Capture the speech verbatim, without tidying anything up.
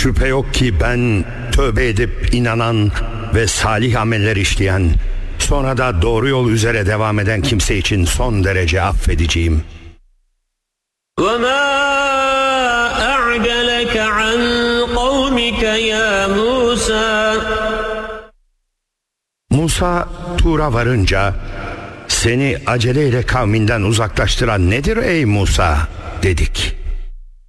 Şüphe yok ki ben tövbe edip inanan ve salih ameller işleyen, sonra da doğru yol üzere devam eden kimse için son derece affedeceğim. وَمَا أَعْجَلَكَ عَنْ قَوْمِكَ يَا مُوسَى Musa Tur'a varınca, seni aceleyle kavminden uzaklaştıran nedir ey Musa dedik.